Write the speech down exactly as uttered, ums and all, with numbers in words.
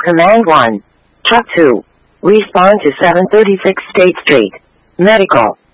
Command one. Truck two. Respond to seven thirty-six State Street. Medical.